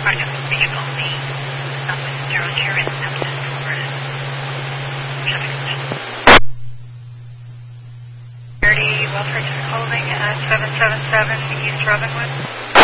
front of the vehicle, the Southwest 00 is Memphis for traffic condition. 30 Welford holding at 777 East Robinwood.